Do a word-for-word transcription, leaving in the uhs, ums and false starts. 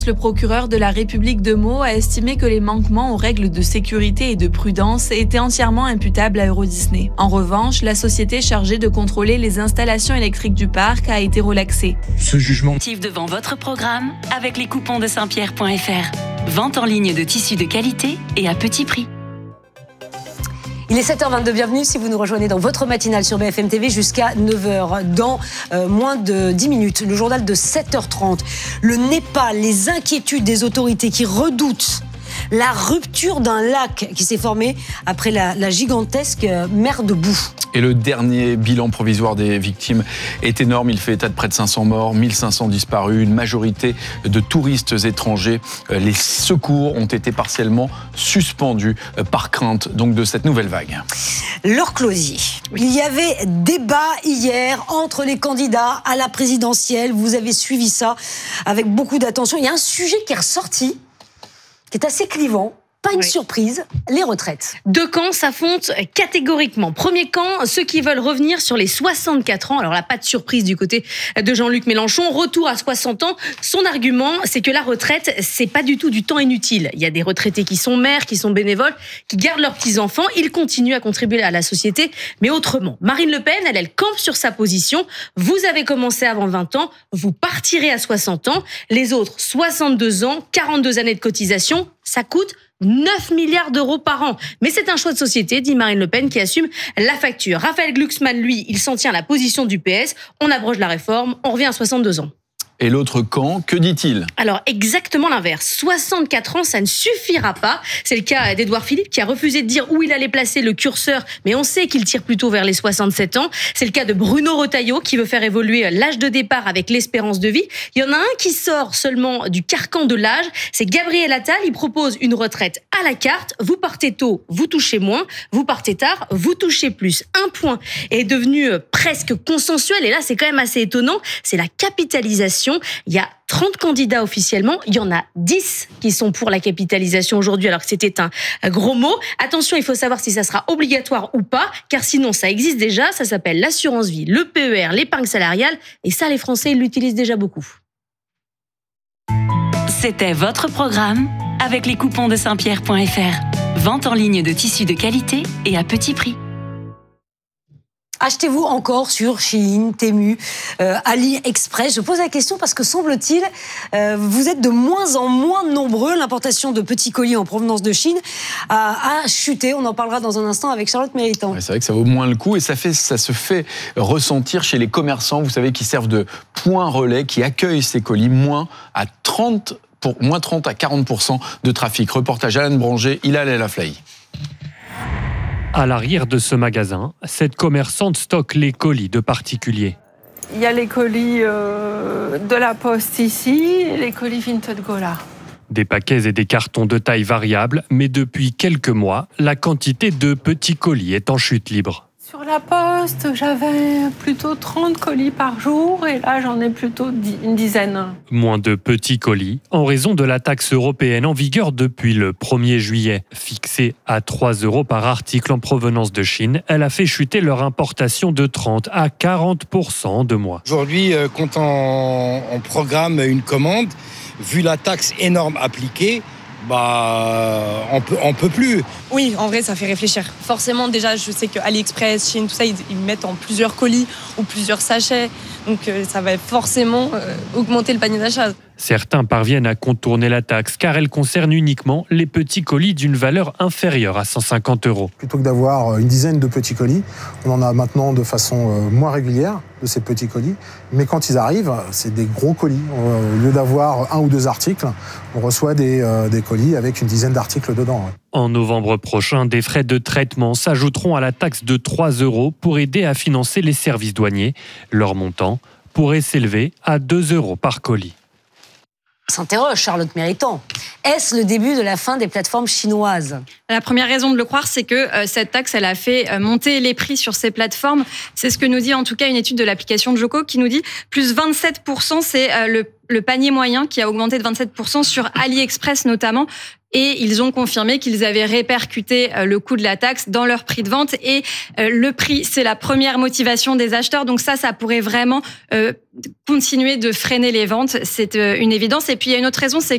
Le procureur de la République de Meaux a estimé que les manquements aux règles de sécurité et de prudence étaient entièrement imputables à Eurodisney. En revanche, la société chargée de contrôler les installations électriques du parc a été relaxée. Ce jugement devant votre programme avec les coupons de saint pierre point f r. Vente en ligne de tissus de qualité et à petit prix. Il est sept heures vingt-deux, bienvenue si vous nous rejoignez dans votre matinale sur B F M T V jusqu'à neuf heures. Dans euh, moins de dix minutes, le journal de sept heures trente. Le Népal, les inquiétudes des autorités qui redoutent la rupture d'un lac qui s'est formé après la, la gigantesque mer de boue. Et le dernier bilan provisoire des victimes est énorme. Il fait état de près de cinq cents morts, mille cinq cents disparus, une majorité de touristes étrangers. Les secours ont été partiellement suspendus par crainte donc de cette nouvelle vague. Laure Closier, il y avait débat hier entre les candidats à la présidentielle. Vous avez suivi ça avec beaucoup d'attention. Il y a un sujet qui est ressorti, qui est assez clivant. Pas une oui. surprise, les retraites. Deux camps s'affrontent catégoriquement. Premier camp, ceux qui veulent revenir sur les soixante-quatre ans. Alors là, pas de surprise du côté de Jean-Luc Mélenchon. Retour à soixante ans. Son argument, c'est que la retraite, c'est pas du tout du temps inutile. Il y a des retraités qui sont mères, qui sont bénévoles, qui gardent leurs petits-enfants. Ils continuent à contribuer à la société, mais autrement. Marine Le Pen, elle, elle campe sur sa position. Vous avez commencé avant vingt ans, vous partirez à soixante ans. Les autres, soixante-deux ans, quarante-deux années de cotisation, ça coûte neuf milliards d'euros par an. Mais c'est un choix de société, dit Marine Le Pen, qui assume la facture. Raphaël Glucksmann, lui, il s'en tient à la position du P S. On abroge la réforme, on revient à soixante-deux ans. Et l'autre camp, que dit-il ? Alors, exactement l'inverse. soixante-quatre ans, ça ne suffira pas. C'est le cas d'Édouard Philippe, qui a refusé de dire où il allait placer le curseur, mais on sait qu'il tire plutôt vers les soixante-sept ans. C'est le cas de Bruno Retailleau, qui veut faire évoluer l'âge de départ avec l'espérance de vie. Il y en a un qui sort seulement du carcan de l'âge, c'est Gabriel Attal. Il propose une retraite à la carte. Vous partez tôt, vous touchez moins. Vous partez tard, vous touchez plus. Un point est devenu presque consensuel, et là, c'est quand même assez étonnant. C'est la capitalisation. Il y a trente candidats officiellement, il y en a dix qui sont pour la capitalisation aujourd'hui, alors que c'était un gros mot. Attention, il faut savoir si ça sera obligatoire ou pas, car sinon ça existe déjà, ça s'appelle l'assurance vie, le P E R, l'épargne salariale, et ça les Français ils l'utilisent déjà beaucoup. C'était votre programme avec les coupons de saint pierre point f r. Vente en ligne de tissus de qualité et à petit prix. Achetez-vous encore sur Shein, Temu, euh, AliExpress? Je pose la question parce que semble-t-il, euh, vous êtes de moins en moins nombreux. L'importation de petits colis en provenance de Chine a, a chuté. On en parlera dans un instant avec Charlotte Méritant. Ouais, c'est vrai que ça vaut moins le coup et ça, fait, ça se fait ressentir chez les commerçants, vous savez, qui servent de point relais, qui accueillent ces colis, moins à trente, pour, moins trente à quarante pour cent de trafic. Reportage Alain Branger, Hilal El Aflahi. À l'arrière de ce magasin, cette commerçante stocke les colis de particuliers. Il y a les colis euh, de la Poste ici et les colis Vinted Go là. Des paquets et des cartons de taille variable, mais depuis quelques mois, la quantité de petits colis est en chute libre. Sur la Poste, j'avais plutôt trente colis par jour et là, j'en ai plutôt une dizaine. Moins de petits colis en raison de la taxe européenne en vigueur depuis le premier juillet. Fixée à trois euros par article en provenance de Chine, elle a fait chuter leur importation de trente à quarante pour cent en deux mois. Aujourd'hui, quand on, on programme une commande, vu la taxe énorme appliquée, bah, on peut, on peut plus. Oui, en vrai, ça fait réfléchir. Forcément, déjà, je sais que AliExpress, Chine, tout ça, ils, ils mettent en plusieurs colis ou plusieurs sachets. Donc, euh, ça va forcément euh, augmenter le panier d'achat. Certains parviennent à contourner la taxe car elle concerne uniquement les petits colis d'une valeur inférieure à cent cinquante euros. Plutôt que d'avoir une dizaine de petits colis, on en a maintenant de façon moins régulière de ces petits colis. Mais quand ils arrivent, c'est des gros colis. Au lieu d'avoir un ou deux articles, on reçoit des, euh, des colis avec une dizaine d'articles dedans. En novembre prochain, des frais de traitement s'ajouteront à la taxe de trois euros pour aider à financer les services douaniers. Leur montant pourrait s'élever à deux euros par colis. S'interroge Charlotte Méritant. Est-ce le début de la fin des plateformes chinoises ? La première raison de le croire, c'est que euh, cette taxe, elle a fait euh, monter les prix sur ces plateformes. C'est ce que nous dit en tout cas une étude de l'application Joko qui nous dit plus vingt-sept pour cent, c'est euh, le, le panier moyen qui a augmenté de vingt-sept pour cent sur AliExpress notamment. Et ils ont confirmé qu'ils avaient répercuté le coût de la taxe dans leur prix de vente. Et le prix, c'est la première motivation des acheteurs. Donc ça, ça pourrait vraiment euh, continuer de freiner les ventes. C'est une évidence. Et puis, il y a une autre raison, c'est